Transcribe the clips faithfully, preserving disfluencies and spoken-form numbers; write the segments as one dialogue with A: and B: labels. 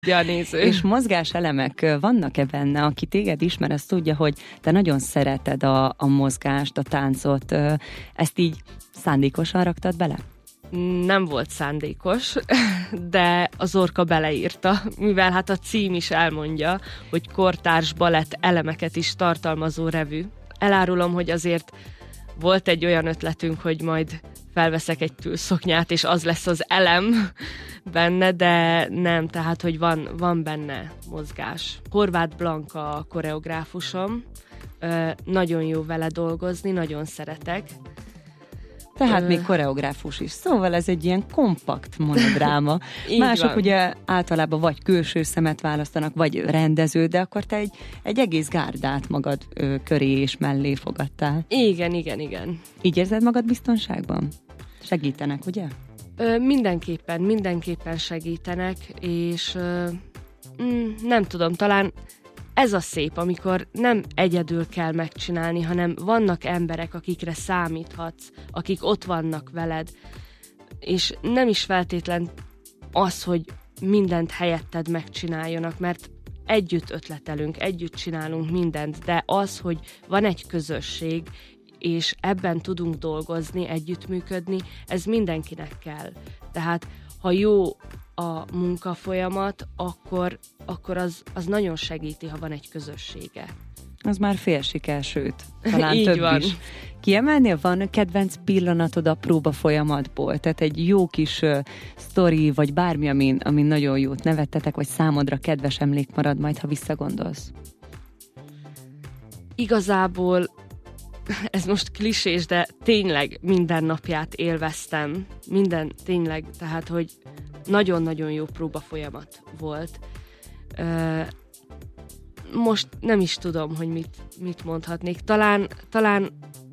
A: a néző.
B: És mozgáselemek vannak-e benne? Aki téged ismer, azt tudja, hogy te nagyon szereted a, a mozgást, a táncot. Ezt így szándékosan raktad bele?
A: Nem volt szándékos, de az Orka beleírta, mivel hát a cím is elmondja, hogy kortárs balett elemeket is tartalmazó revű. Elárulom, hogy azért volt egy olyan ötletünk, hogy majd felveszek egy tülszoknyát, és az lesz az elem benne, de nem, tehát, hogy van, van benne mozgás. Horváth Blanka a koreográfusom, nagyon jó vele dolgozni, nagyon szeretek.
B: Tehát Ö... még koreográfus is. Szóval ez egy ilyen kompakt monodráma. Mások van. Ugye általában vagy külső szemet választanak, vagy rendező, de akkor te egy, egy egész gárdát magad ö, köré és mellé fogadtál.
A: Igen, igen, igen.
B: Így érzed magad biztonságban? Segítenek, ugye?
A: Ö, mindenképpen, mindenképpen segítenek, és ö, mm, nem tudom, talán ez a szép, amikor nem egyedül kell megcsinálni, hanem vannak emberek, akikre számíthatsz, akik ott vannak veled, és nem is feltétlen az, hogy mindent helyetted megcsináljanak, mert együtt ötletelünk, együtt csinálunk mindent, de az, hogy van egy közösség, és ebben tudunk dolgozni, együttműködni, ez mindenkinek kell. Tehát, ha jó a munkafolyamat, akkor, akkor az, az nagyon segíti, ha van egy közössége.
B: Az már fél siker, sőt, talán
A: Így
B: több
A: van.
B: is. Kiemelnél, van kedvenc pillanatod a próba folyamatból? Tehát egy jó kis uh, sztori, vagy bármi, amin, amin nagyon jót nevettetek, vagy számodra kedves emlék marad majd, ha visszagondolsz?
A: Igazából ez most klisés, de tényleg minden napját élveztem. Minden, tényleg, tehát, hogy nagyon-nagyon jó próba folyamat volt. Most nem is tudom, hogy mit, mit mondhatnék. Talán, talán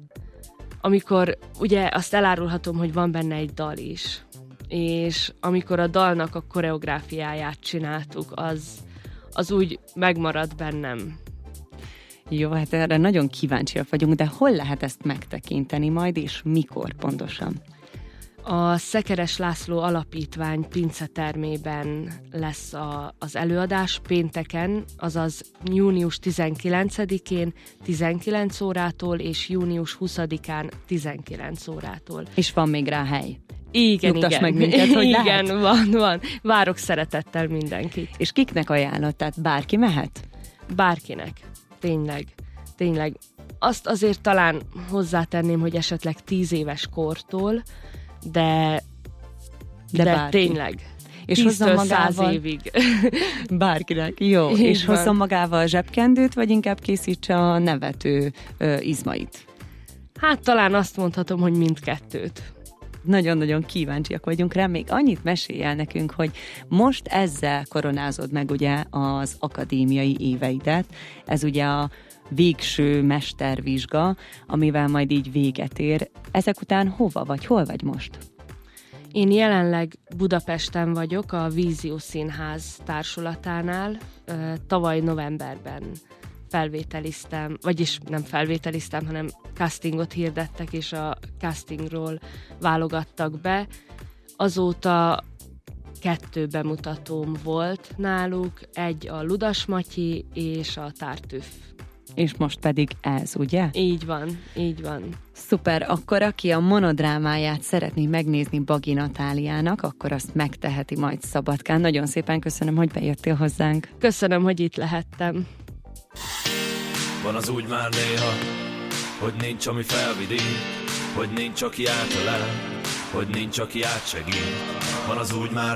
A: amikor, ugye azt elárulhatom, hogy van benne egy dal is, és amikor a dalnak a koreográfiáját csináltuk, az, az úgy megmaradt bennem.
B: Jó, hát erre nagyon kíváncsiak vagyunk, de hol lehet ezt megtekinteni majd, és mikor pontosan?
A: A Szekeres László Alapítvány pincetermében lesz a, az előadás pénteken, azaz június tizenkilencedikén tizenkilenc órától, és június huszadikán tizenkilenc órától.
B: És van még rá hely?
A: Igen,
B: Nyugtass
A: igen.
B: meg minket, hogy
A: igen,
B: lehet?
A: van, van. Várok szeretettel mindenkit.
B: És kiknek ajánlott? Tehát bárki mehet?
A: Bárkinek. Tényleg. Tényleg. Azt azért talán hozzátenném, hogy esetleg tíz éves kortól, de, de, de tényleg.
B: És hozzon magával
A: száz évig.
B: Bárkinek. Jó.
A: Így
B: és
A: van.
B: hozzon magával zsebkendőt, vagy inkább készítse a nevető ö, izmait?
A: Hát talán azt mondhatom, hogy mindkettőt.
B: Nagyon-nagyon kíváncsiak vagyunk rá. Még annyit mesélj el nekünk, hogy most ezzel koronázod meg ugye az akadémiai éveidet. Ez ugye a végső mestervizsga, amivel majd így véget ér. Ezek után hova vagy, hol vagy most?
A: Én jelenleg Budapesten vagyok, a Vízió Színház társulatánál. Tavaly novemberben felvételiztem, vagyis nem felvételiztem, hanem castingot hirdettek, és a castingról válogattak be. Azóta kettő bemutatóm volt náluk, egy a Ludas Matyi és a Tartüff.
B: És most pedig ez, ugye?
A: Így van, így van.
B: Szuper, akkor aki a monodrámáját szeretné megnézni Bagi Natáliának, akkor azt megteheti majd Szabadkán. Nagyon szépen köszönöm, hogy bejöttél hozzánk.
A: Köszönöm, hogy itt lehettem.
C: Van az úgy már néha, hogy nincs, ami felvidít, hogy nincs, aki átölel, hogy nincs, aki átsegít. Van az úgy már